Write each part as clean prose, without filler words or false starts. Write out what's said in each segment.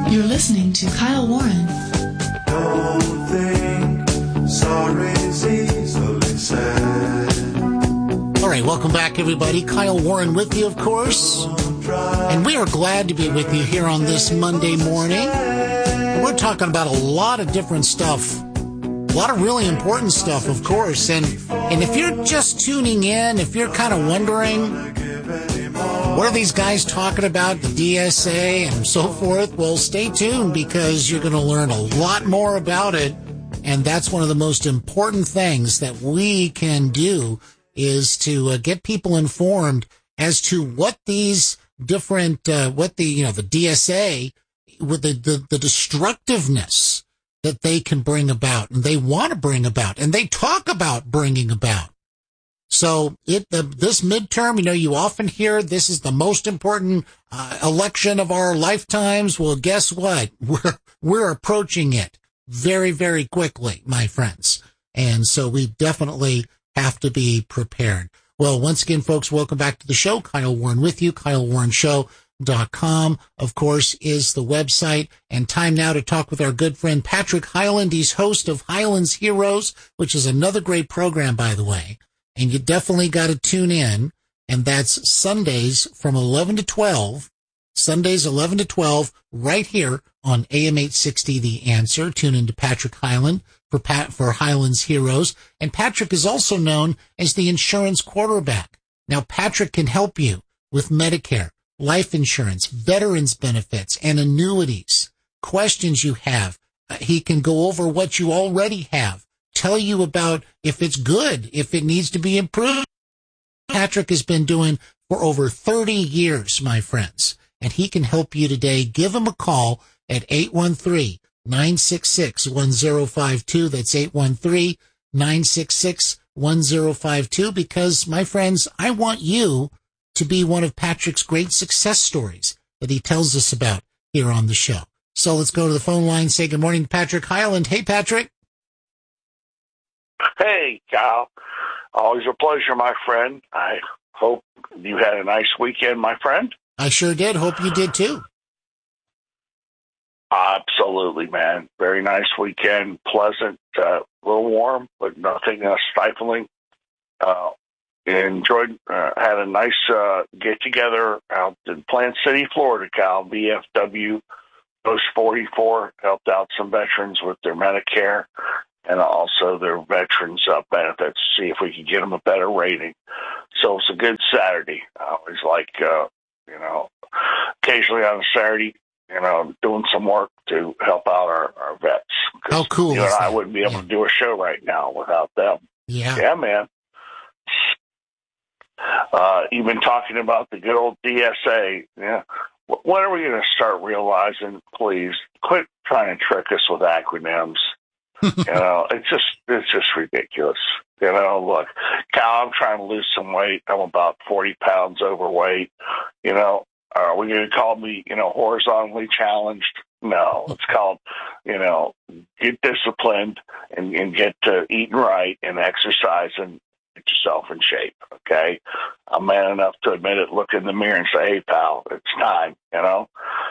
You're listening to Kyle Warren. Don't think sorry's easily said. All right, welcome back, everybody. Kyle Warren with you, of course. And we are glad to be with you here on this Monday morning. We're talking about a lot of different stuff. A lot of really important stuff, of course. And if you're just tuning in, if you're kind of wondering, what are these guys talking about, the DSA and so forth? Well, stay tuned because you're going to learn a lot more about it. And that's one of the most important things that we can do is to get people informed as to what these different, the DSA, with the destructiveness that they can bring about and they want to bring about and they talk about bringing about. So this midterm, you often hear this is the most important election of our lifetimes. Well, guess what? We're approaching it very, very quickly, my friends. And so we definitely have to be prepared. Well, once again, folks, welcome back to the show. Kyle Warren with you. KyleWarrenShow.com, of course, is the website. And time now to talk with our good friend Patrick Hyland. He's host of Hyland's Heroes, which is another great program, by the way. And you definitely got to tune in. And that's Sundays from 11 to 12. Sundays 11 to 12 right here on AM 860 The Answer. Tune in to Patrick Hyland for Hyland's Heroes. And Patrick is also known as the insurance quarterback. Now, Patrick can help you with Medicare, life insurance, veterans benefits, and annuities. Questions you have. He can go over what you already have. Tell you about if it's good, if it needs to be improved. Patrick has been doing for over 30 years, my friends. And he can help you today. Give him a call at 813-966-1052. That's 813-966-1052. Because, my friends, I want you to be one of Patrick's great success stories that he tells us about here on the show. So let's go to the phone line. Say good morning to Patrick Hyland. Hey, Patrick. Hey, Kyle. Always a pleasure, my friend. I hope you had a nice weekend, my friend. I sure did. Hope you did, too. Absolutely, man. Very nice weekend. Pleasant, a little warm, but nothing stifling. Enjoyed, had a nice get-together out in Plant City, Florida, Cal. VFW Post 44 helped out some veterans with their Medicare and also their veterans benefits, see if we could get them a better rating. So it's a good Saturday. I always like, occasionally on a Saturday, doing some work to help out our vets. How cool you is and that? I wouldn't be able to do a show right now without them. Yeah, man. You've been talking about the good old DSA. Yeah. When are we going to start realizing, please, quit trying to trick us with acronyms? It's just ridiculous. Look, Cal, I'm trying to lose some weight. I'm about 40 pounds overweight. Are we going to call me, horizontally challenged? No, it's called, get disciplined and get to eating right and exercise and get yourself in shape. Okay. I'm man enough to admit it, look in the mirror and say, hey, pal, it's time, and,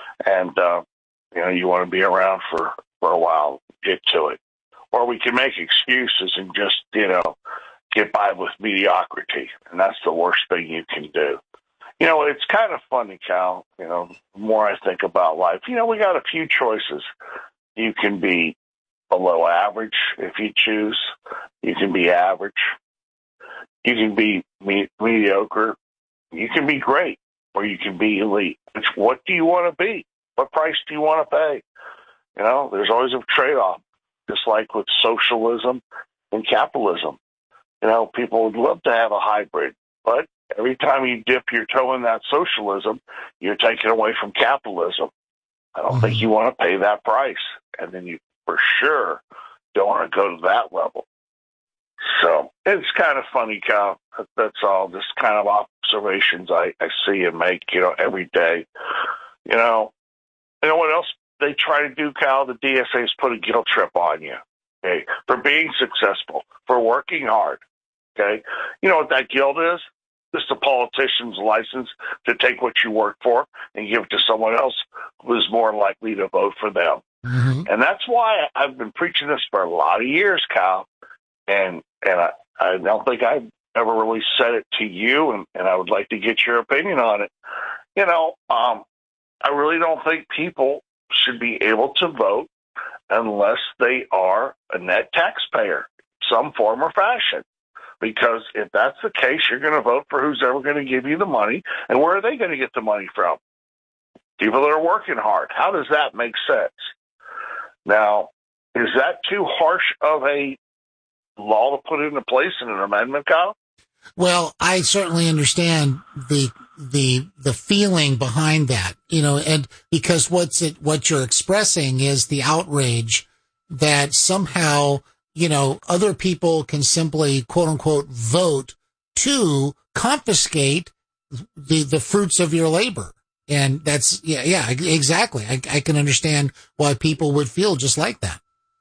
you want to be around for a while, get to it. Or we can make excuses and just, get by with mediocrity. And that's the worst thing you can do. It's kind of funny, Cal, the more I think about life, we got a few choices. You can be below average if you choose. You can be average. You can be mediocre. You can be great, or you can be elite. It's what do you want to be? What price do you want to pay? There's always a trade-off, just like with socialism and capitalism. People would love to have a hybrid, but every time you dip your toe in that socialism, you're taking away from capitalism. I don't think you want to pay that price. And then you for sure don't want to go to that level. So it's kind of funny, Cal. That's all just kind of observations I see and make, every day. You know what else they try to do, Cal? The DSA is put a guilt trip on you, okay, for being successful, for working hard, okay? You know what that guilt is? just a politician's license to take what you work for and give it to someone else who is more likely to vote for them. Mm-hmm. And that's why I've been preaching this for a lot of years, Kyle. And I don't think I've ever really said it to you, and I would like to get your opinion on it. I really don't think people should be able to vote unless they are a net taxpayer, some form or fashion. Because if that's the case, you're going to vote for who's ever going to give you the money. And where are they going to get the money from? People that are working hard. How does that make sense? Now, is that too harsh of a law to put into place in an amendment, Kyle? Well, I certainly understand the feeling behind that, and because what you're expressing is the outrage that somehow, other people can simply, quote unquote, vote to confiscate the fruits of your labor. And that's, yeah, exactly. I can understand why people would feel just like that.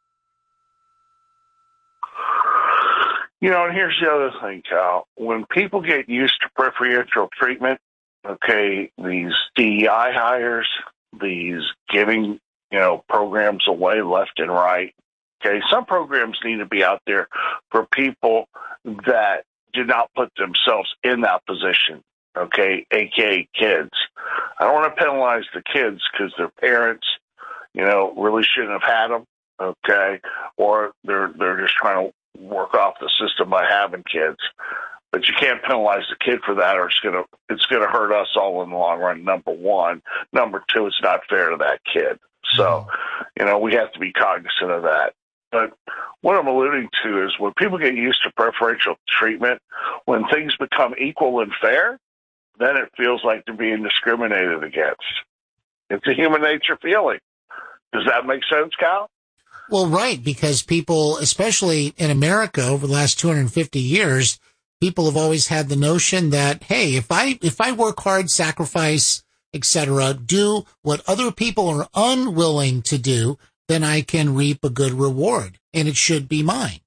And here's the other thing, Cal. When people get used to preferential treatment, okay, these DEI hires, these giving, programs away left and right, okay, some programs need to be out there for people that did not put themselves in that position, okay, a.k.a. kids. I don't want to penalize the kids because their parents, really shouldn't have had them, okay, or they're just trying to work off the system by having kids. But you can't penalize the kid for that, or it's gonna hurt us all in the long run, number one. Number two, it's not fair to that kid. So, we have to be cognizant of that. But what I'm alluding to is when people get used to preferential treatment, when things become equal and fair, then it feels like they're being discriminated against. It's a human nature feeling. Does that make sense, Kyle? Well, right, because people, especially in America over the last 250 years, people have always had the notion that, hey, if I work hard, sacrifice, etc., do what other people are unwilling to do, then I can reap a good reward, and it should be mine.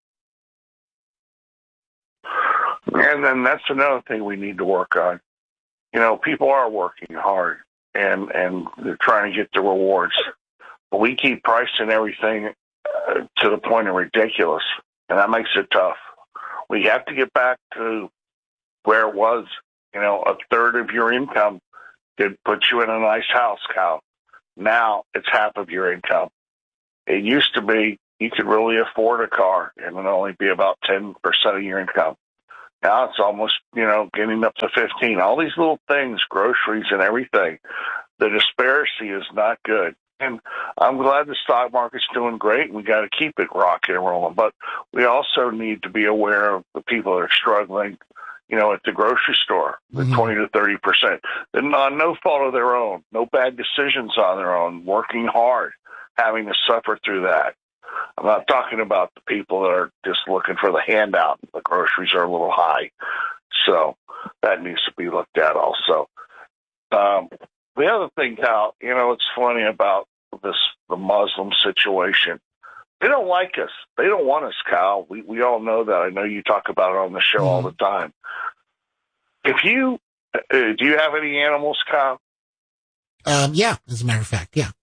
And then that's another thing we need to work on. People are working hard, and they're trying to get the rewards. But we keep pricing everything to the point of ridiculous, and that makes it tough. We have to get back to where it was, a third of your income could put you in a nice house, Kyle. Now it's half of your income. It used to be you could really afford a car and it would only be about 10% of your income. Now it's almost, getting up to 15. All these little things, groceries and everything. The disparity is not good. And I'm glad the stock market's doing great. We got to keep it rocking and rolling. But we also need to be aware of the people that are struggling, at the grocery store, the 20 to 30%. They're on no fault of their own, no bad decisions on their own, working hard, having to suffer through that. I'm not talking about the people that are just looking for the handout. The groceries are a little high. So that needs to be looked at also. The other thing, Cal, it's funny about the Muslim situation. They don't like us. They don't want us, Kyle. We all know that. I know you talk about it on the show all the time. If you, do you have any animals, Kyle? Yeah, as a matter of fact, yeah.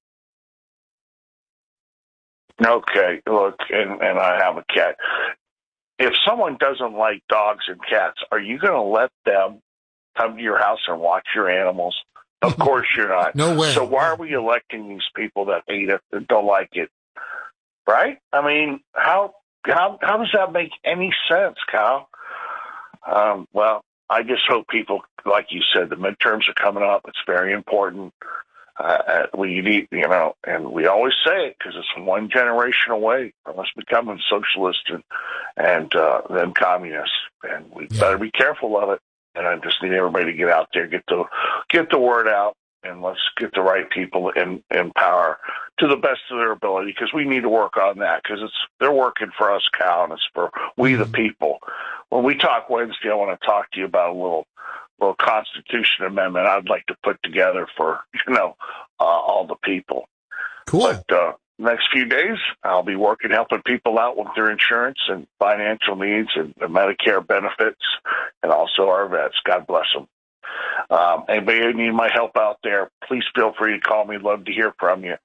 Okay, look, and I have a cat. If someone doesn't like dogs and cats, are you going to let them come to your house and watch your animals? Of course you're not. No way. So why are we electing these people that hate it, that don't like it? Right? I mean, how does that make any sense, Kyle? Well, I just hope people, like you said, the midterms are coming up. It's very important. We need, and we always say it because it's one generation away from us becoming socialist and then communist, and we better be careful of it. And I just need everybody to get out there, get the word out, and let's get the right people in power to the best of their ability, because we need to work on that, because they're working for us, Cal, and it's for we the people. When we talk Wednesday, I want to talk to you about a little Constitution amendment I'd like to put together for all the people. Cool. But next few days, I'll be working, helping people out with their insurance and financial needs and the Medicare benefits, and also our vets. God bless them. Anybody who need my help out there, please feel free to call me. Love to hear from you.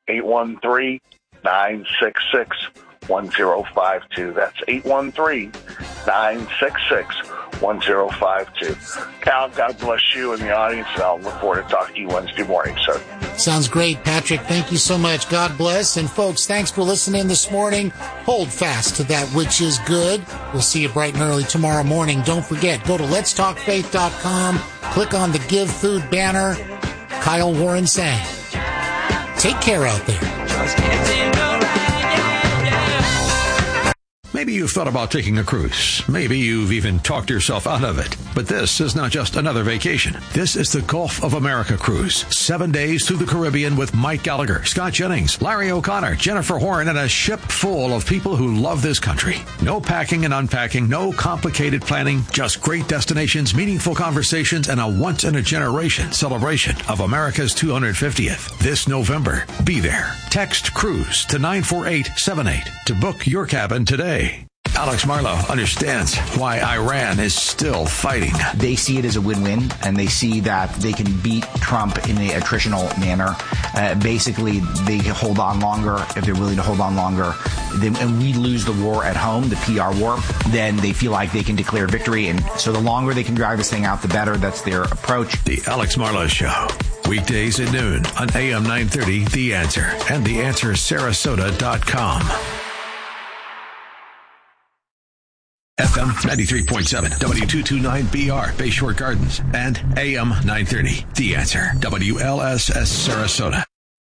813-966-1052. That's 813-966-1052. Cal, God bless you and the audience, and I'll look forward to talking to you Wednesday morning, sir. Sounds great, Patrick. Thank you so much. God bless. And folks, thanks for listening this morning. Hold fast to that which is good. We'll see you bright and early tomorrow morning. Don't forget, go to letstalkfaith.com, click on the Give Food banner. Kyle Warren saying, take care out there. Maybe you've thought about taking a cruise. Maybe you've even talked yourself out of it. But this is not just another vacation. This is the Gulf of America cruise. 7 days through the Caribbean with Mike Gallagher, Scott Jennings, Larry O'Connor, Jennifer Horn, and a ship full of people who love this country. No packing and unpacking, no complicated planning, just great destinations, meaningful conversations, and a once-in-a-generation celebration of America's 250th. This November, be there. Text CRUISE to 94878 to book your cabin today. Alex Marlow understands why Iran is still fighting. They see it as a win-win, and they see that they can beat Trump in an attritional manner. Basically, they can hold on longer if they're willing to hold on longer. And we lose the war at home, the PR war, then they feel like they can declare victory. And so the longer they can drive this thing out, the better. That's their approach. The Alex Marlow Show. Weekdays at noon on AM 930, The Answer, and TheAnswerSarasota.com. FM 93.7, W229BR, Bayshore Gardens, and AM 930, The Answer, WLSS Sarasota.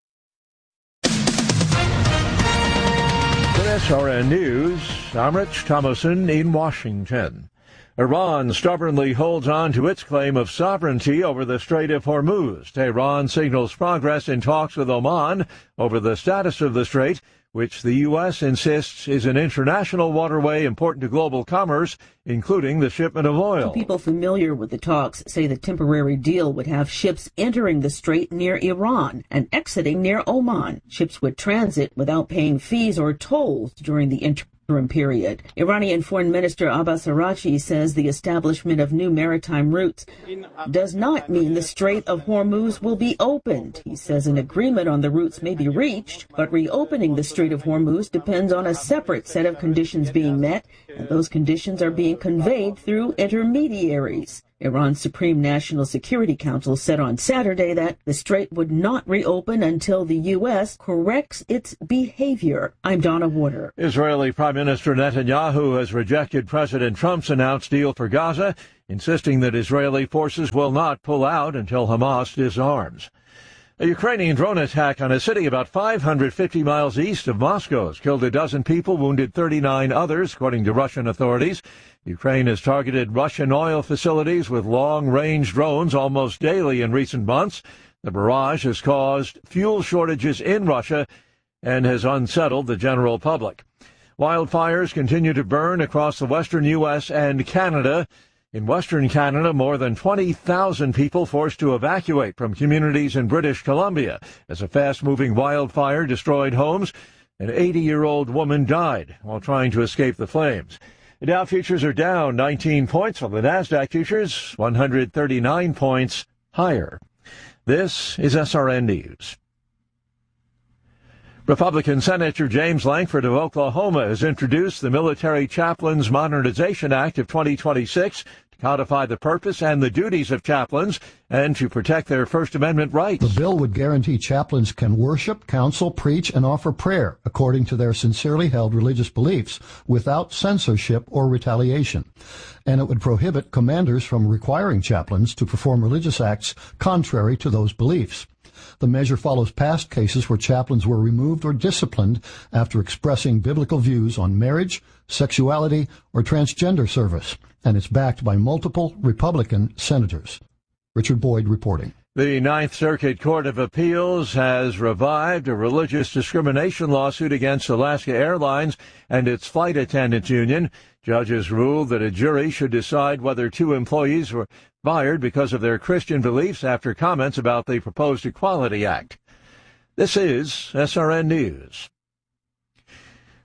For SRN News, I'm Rich Thomason in Washington. Iran stubbornly holds on to its claim of sovereignty over the Strait of Hormuz. Tehran signals progress in talks with Oman over the status of the strait, which the U.S. insists is an international waterway important to global commerce, including the shipment of oil. People familiar with the talks say the temporary deal would have ships entering the strait near Iran and exiting near Oman. Ships would transit without paying fees or tolls during the interim period. Iranian Foreign Minister Abbas Araghchi says the establishment of new maritime routes does not mean the Strait of Hormuz will be opened. He says an agreement on the routes may be reached, but reopening the Strait of Hormuz depends on a separate set of conditions being met, and those conditions are being conveyed through intermediaries. Iran's Supreme National Security Council said on Saturday that the strait would not reopen until the U.S. corrects its behavior. I'm Donna Warder. Israeli Prime Minister Netanyahu has rejected President Trump's announced deal for Gaza, insisting that Israeli forces will not pull out until Hamas disarms. A Ukrainian drone attack on a city about 550 miles east of Moscow has killed a dozen people, wounded 39 others, according to Russian authorities. Ukraine has targeted Russian oil facilities with long-range drones almost daily in recent months. The barrage has caused fuel shortages in Russia and has unsettled the general public. Wildfires continue to burn across the western U.S. and Canada. In Western Canada, more than 20,000 people forced to evacuate from communities in British Columbia as a fast-moving wildfire destroyed homes. An 80-year-old woman died while trying to escape the flames. The Dow futures are down 19 points, while the NASDAQ futures 139 points higher. This is SRN News. Republican Senator James Lankford of Oklahoma has introduced the Military Chaplains Modernization Act of 2026 to codify the purpose and the duties of chaplains and to protect their First Amendment rights. The bill would guarantee chaplains can worship, counsel, preach, and offer prayer according to their sincerely held religious beliefs without censorship or retaliation. And it would prohibit commanders from requiring chaplains to perform religious acts contrary to those beliefs. The measure follows past cases where chaplains were removed or disciplined after expressing biblical views on marriage, sexuality, or transgender service, and it's backed by multiple Republican senators. Richard Boyd reporting. The Ninth Circuit Court of Appeals has revived a religious discrimination lawsuit against Alaska Airlines and its flight attendants union. Judges ruled that a jury should decide whether two employees were fired because of their Christian beliefs after comments about the proposed Equality Act. This is SRN News.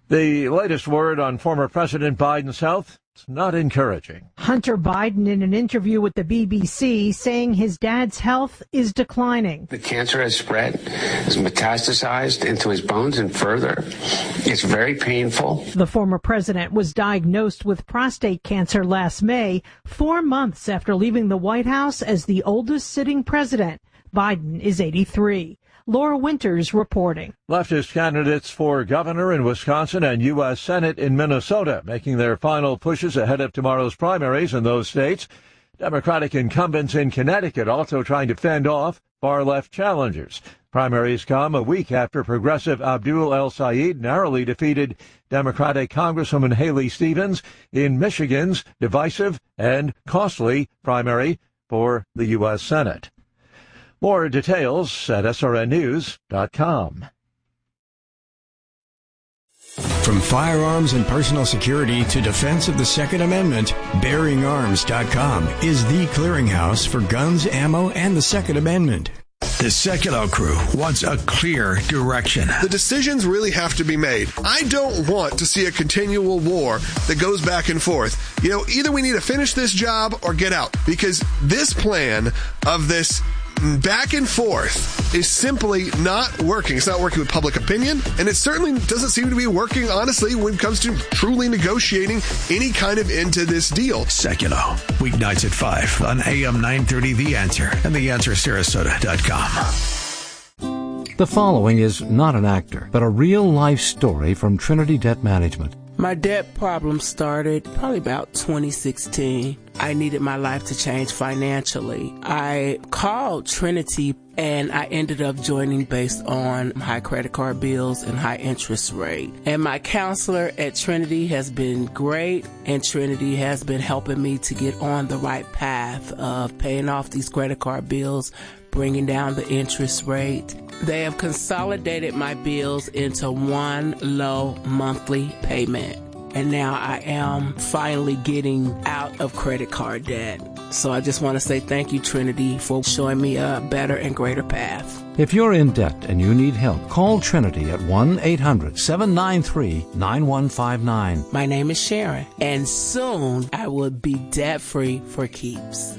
The latest word on former President Biden's health, it's not encouraging. Hunter Biden in an interview with the BBC saying his dad's health is declining. The cancer has spread, has metastasized into his bones and further. It's very painful. The former president was diagnosed with prostate cancer last May, 4 months after leaving the White House as the oldest sitting president. Biden is 83. Laura Winters reporting. Leftist candidates for governor in Wisconsin and U.S. Senate in Minnesota making their final pushes ahead of tomorrow's primaries in those states. Democratic incumbents in Connecticut also trying to fend off far-left challengers. Primaries come a week after progressive Abdul El-Sayed narrowly defeated Democratic Congresswoman Haley Stevens in Michigan's divisive and costly primary for the U.S. Senate. More details at srnnews.com. From firearms and personal security to defense of the Second Amendment, BearingArms.com is the clearinghouse for guns, ammo, and the Second Amendment. The Sekulow crew wants a clear direction. The decisions really have to be made. I don't want to see a continual war that goes back and forth. Either we need to finish this job or get out, because this plan of this back and forth is simply not working. It's not working with public opinion, and it certainly doesn't seem to be working, honestly, when it comes to truly negotiating any kind of end to this deal. Sekulow, weeknights at 5 on AM 930 The Answer and TheAnswerSarasota.com. The following is not an actor, but a real-life story from Trinity Debt Management. My debt problem started probably about 2016. I needed my life to change financially. I called Trinity and I ended up joining based on high credit card bills and high interest rate. And my counselor at Trinity has been great, and Trinity has been helping me to get on the right path of paying off these credit card bills, bringing down the interest rate. They have consolidated my bills into one low monthly payment. And now I am finally getting out of credit card debt. So I just want to say thank you, Trinity, for showing me a better and greater path. If you're in debt and you need help, call Trinity at 1-800-793-9159. My name is Sharon, and soon I will be debt-free for keeps.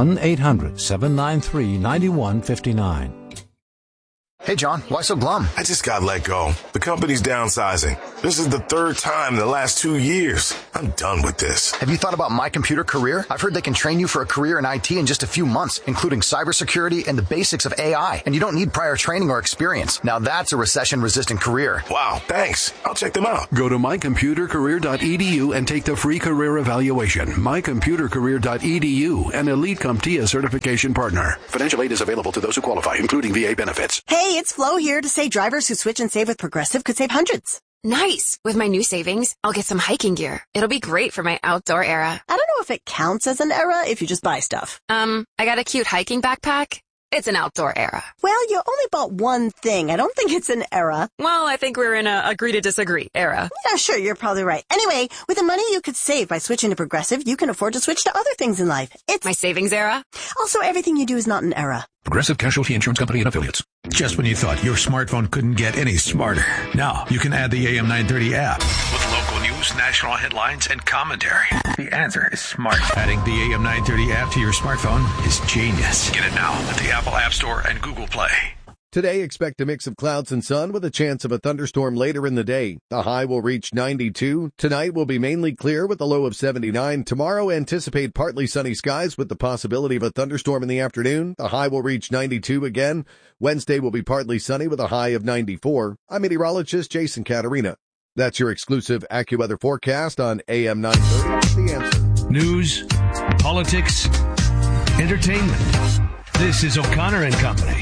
1-800-793-9159. Hey, John, why so glum? I just got let go. The company's downsizing. This is the third time in the last 2 years. I'm done with this. Have you thought about My Computer Career? I've heard they can train you for a career in IT in just a few months, including cybersecurity and the basics of AI. And you don't need prior training or experience. Now that's a recession-resistant career. Wow, thanks. I'll check them out. Go to mycomputercareer.edu and take the free career evaluation. mycomputercareer.edu, an Elite CompTIA certification partner. Financial aid is available to those who qualify, including VA benefits. Hey, it's Flo here to say drivers who switch and save with Progressive could save hundreds. Nice. With my new savings, I'll get some hiking gear. It'll be great for my outdoor era. I don't know if it counts as an era if you just buy stuff. I got a cute hiking backpack. It's an outdoor era. Well, you only bought one thing. I don't think it's an era. Well, I think we're in a agree to disagree era. Yeah, sure, you're probably right. Anyway, with the money you could save by switching to Progressive, you can afford to switch to other things in life. It's my savings era. Also, everything you do is not an era. Progressive Casualty Insurance Company and Affiliates. Just when you thought your smartphone couldn't get any smarter, now you can add the AM 930 app with local news, national headlines, and commentary. The answer is smart. Adding the AM 930 app to your smartphone is genius. Get it now at the Apple App Store and Google Play. Today, expect a mix of clouds and sun with a chance of a thunderstorm later in the day. The high will reach 92. Tonight will be mainly clear with a low of 79. Tomorrow, anticipate partly sunny skies with the possibility of a thunderstorm in the afternoon. The high will reach 92 again. Wednesday will be partly sunny with a high of 94. I'm meteorologist Jason Caterina. That's your exclusive AccuWeather forecast on AM 930. The Answer. News, politics, entertainment. This is O'Connor and Company.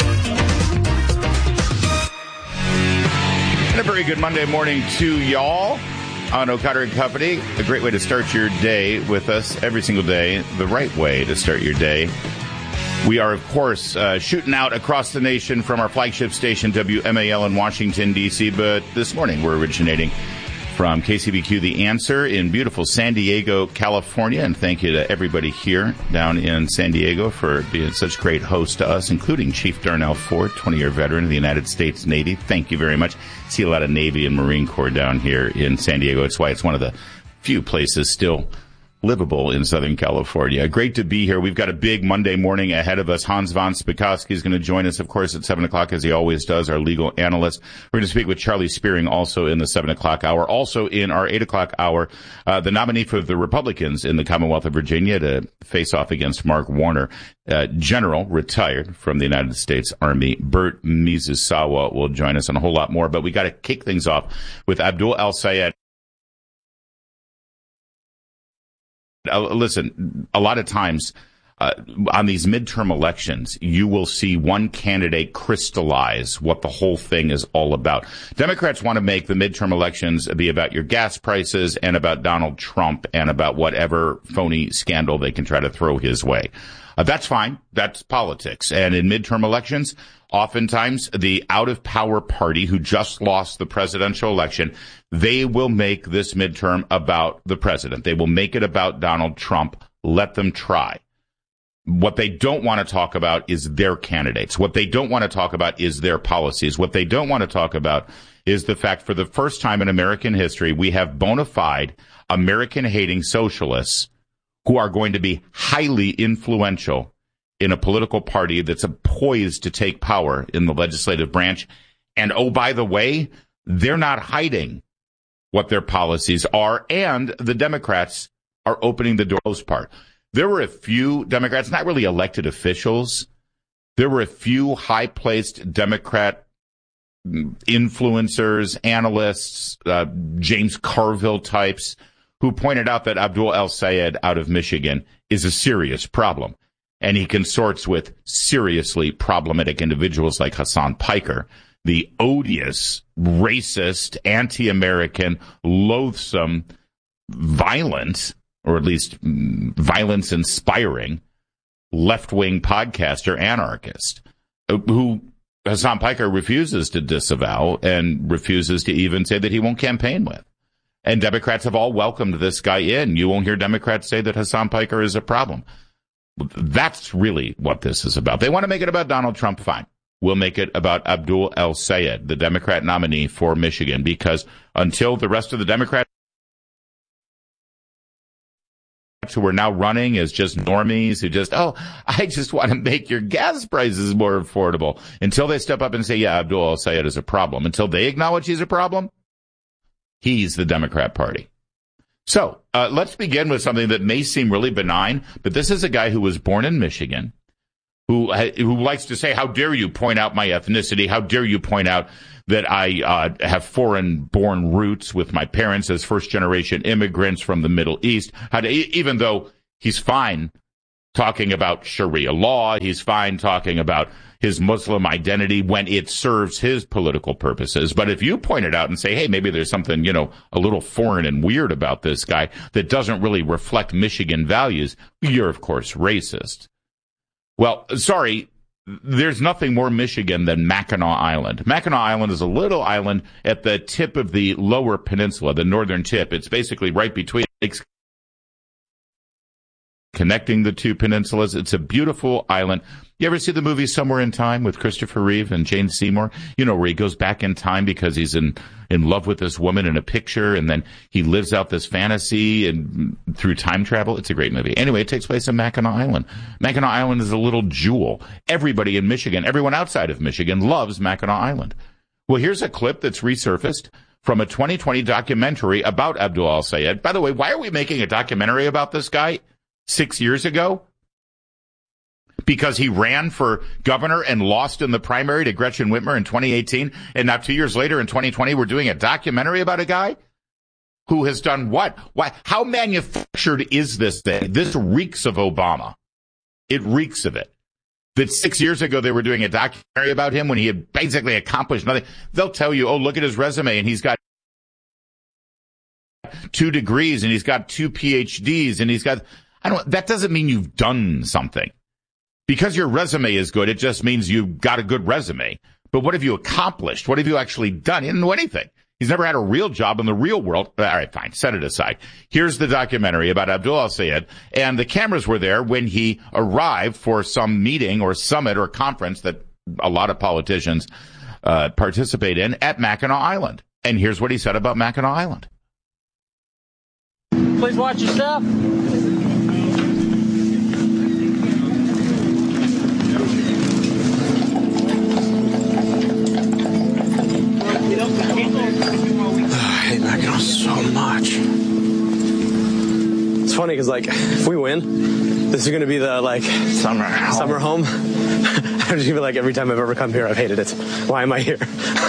And a very good Monday morning to y'all on O'Connor and Company. A great way to start your day with us every single day. The right way to start your day. We are, of course, shooting out across the nation from our flagship station, WMAL in Washington, D.C. But this morning we're originating from KCBQ, The Answer in beautiful San Diego, California. And thank you to everybody here down in San Diego for being such great hosts to us, including Chief Darnell Ford, 20-year veteran of the United States Navy. Thank you very much. See a lot of Navy and Marine Corps down here in San Diego. It's why it's one of the few places still livable in Southern California. Great to be here. We've got a big Monday morning ahead of us. Hans von Spakovsky is going to join us, of course, at 7 o'clock, as he always does, our legal analyst. We're going to speak with Charlie Spearing also in the 7 o'clock hour. Also in our 8 o'clock hour, the nominee for the Republicans in the Commonwealth of Virginia to face off against Mark Warner, General, retired from the United States Army, Burt Mizusawa, will join us, and a whole lot more. But we got to kick things off with Abdul El-Sayed. Listen, a lot of times on these midterm elections, you will see one candidate crystallize what the whole thing is all about. Democrats want to make the midterm elections be about your gas prices and about Donald Trump and about whatever phony scandal they can try to throw his way. That's fine. That's politics. And in midterm elections, oftentimes the out-of-power party who just lost the presidential election, they will make this midterm about the president. They will make it about Donald Trump. Let them try. What they don't want to talk about is their candidates. What they don't want to talk about is their policies. What they don't want to talk about is the fact for the first time in American history, we have bona fide American-hating socialists who are going to be highly influential in a political party that's poised to take power in the legislative branch. And, oh, by the way, they're not hiding what their policies are, and the Democrats are opening the door. Most part. There were a few Democrats, not really elected officials. There were a few high-placed Democrat influencers, analysts, James Carville types, who pointed out that Abdul El-Sayed out of Michigan is a serious problem. And he consorts with seriously problematic individuals like Hassan Piker, the odious, racist, anti-American, loathsome, violent, or at least violence-inspiring left-wing podcaster anarchist, who Hassan Piker refuses to disavow and refuses to even say that he won't campaign with. And Democrats have all welcomed this guy in. You won't hear Democrats say that Hassan Piker is a problem. That's really what this is about. They want to make it about Donald Trump, fine. We'll make it about Abdul El-Sayed, the Democrat nominee for Michigan, because until the rest of the Democrats who are now running as just normies who just, I just want to make your gas prices more affordable, until they step up and say, yeah, Abdul El-Sayed is a problem, until they acknowledge he's a problem, he's the Democrat Party. So let's begin with something that may seem really benign, but this is a guy who was born in Michigan, who likes to say, how dare you point out my ethnicity? How dare you point out that I have foreign-born roots with my parents as first-generation immigrants from the Middle East? Even though he's fine talking about Sharia law, he's fine talking about his Muslim identity when it serves his political purposes. But if you point it out and say, hey, maybe there's something, a little foreign and weird about this guy that doesn't really reflect Michigan values, you're, of course, racist. Well, sorry, there's nothing more Michigan than Mackinac Island. Mackinac Island is a little island at the tip of the lower peninsula, the northern tip. It's basically right between lakes connecting the two peninsulas. It's a beautiful island. You ever see the movie Somewhere in Time with Christopher Reeve and Jane Seymour? Where he goes back in time because he's in love with this woman in a picture, and then he lives out this fantasy and through time travel. It's a great movie. Anyway, it takes place in Mackinac Island. Mackinac Island is a little jewel. Everybody in Michigan, everyone outside of Michigan, loves Mackinac Island. Well, here's a clip that's resurfaced from a 2020 documentary about Abdul El-Sayed. By the way, why are we making a documentary about this guy 6 years ago? Because he ran for governor and lost in the primary to Gretchen Whitmer in 2018. And now 2 years later in 2020, we're doing a documentary about a guy who has done what? Why? How manufactured is this thing? This reeks of Obama. It reeks of it. That 6 years ago they were doing a documentary about him when he had basically accomplished nothing. They'll tell you, look at his resume, and he's got 2 degrees and he's got 2 PhDs and he's got, that doesn't mean you've done something. Because your resume is good, it just means you've got a good resume. But what have you accomplished? What have you actually done? He didn't do anything. He's never had a real job in the real world. All right, fine. Set it aside. Here's the documentary about Abdul al-Sayed. And the cameras were there when he arrived for some meeting or summit or conference that a lot of politicians participate in at Mackinac Island. And here's what he said about Mackinac Island. Please watch your step. I hate Mackinac so much. It's funny because, like, if we win, this is going to be the, like, summer home. I just feel like every time I've ever come here, I've hated it. Why am I here?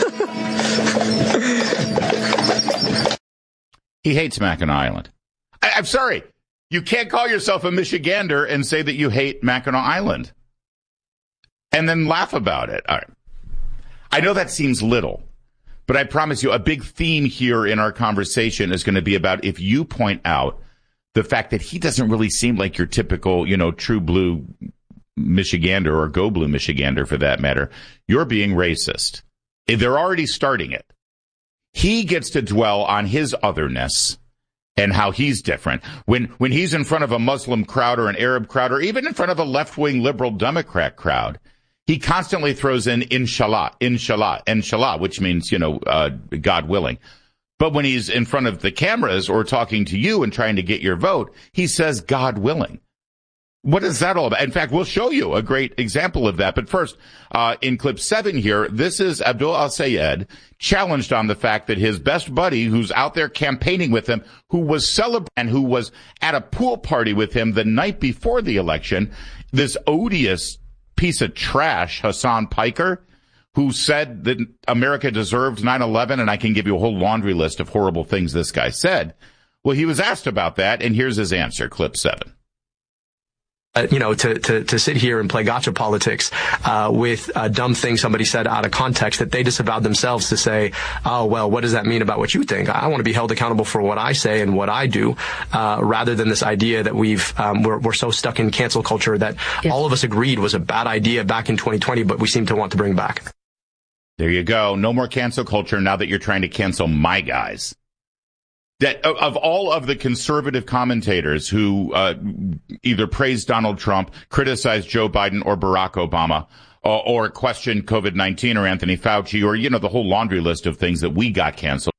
He hates Mackinac Island. I'm sorry. You can't call yourself a Michigander and say that you hate Mackinac Island and then laugh about it. All right. I know that seems little, but I promise you a big theme here in our conversation is going to be about if you point out the fact that he doesn't really seem like your typical, true blue Michigander or go blue Michigander for that matter, you're being racist. They're already starting it. He gets to dwell on his otherness and how he's different. When he's in front of a Muslim crowd or an Arab crowd or even in front of a left-wing liberal Democrat crowd, he constantly throws in inshallah, which means, God willing. But when he's in front of the cameras or talking to you and trying to get your vote, he says God willing. What is that all about? In fact, we'll show you a great example of that. But first, in clip 7 here, this is Abdul al-Sayed challenged on the fact that his best buddy, who's out there campaigning with him, who was celebrating, who was at a pool party with him the night before the election, this odious piece of trash, Hassan Piker, who said that America deserved 9/11, and I can give you a whole laundry list of horrible things this guy said. Well, he was asked about that, and here's his answer, clip 7. To sit here and play gotcha politics with dumb things somebody said out of context that they disavowed themselves to say, oh, well, what does that mean about what you think? I want to be held accountable for what I say and what I do, rather than this idea that we're so stuck in cancel culture that all of us agreed was a bad idea back in 2020, but we seem to want to bring back. There you go. No more cancel culture now that you're trying to cancel my guys. That of all of the conservative commentators who either praised Donald Trump, criticized Joe Biden or Barack Obama, or questioned COVID-19 or Anthony Fauci, or, the whole laundry list of things that we got canceled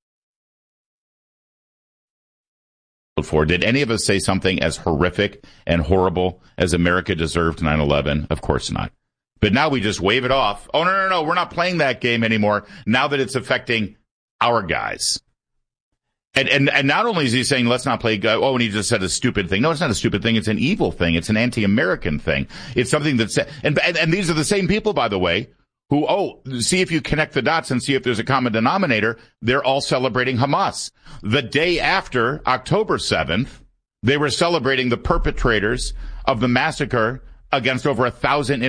for, did any of us say something as horrific and horrible as America deserved 9/11? Of course not. But now we just wave it off. Oh, no, we're not playing that game anymore now that it's affecting our guys. And not only is he saying, let's not play, and he just said a stupid thing. No, it's not a stupid thing. It's an evil thing. It's an anti-American thing. It's something that's, and these are the same people, by the way, who, see if you connect the dots and see if there's a common denominator. They're all celebrating Hamas. The day after October 7th, they were celebrating the perpetrators of the massacre against over 1,000